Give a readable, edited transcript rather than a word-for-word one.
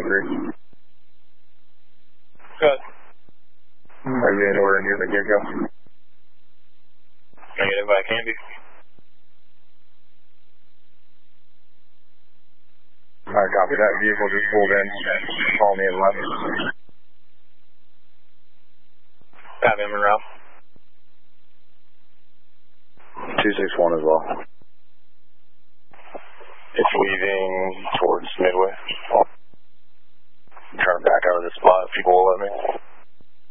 2-3. Good. Are you in order near the get-go? Negative, I can be. Alright, copy that. Vehicle just pulled in. Call me at 11. Copy, Monroe. 261 as well.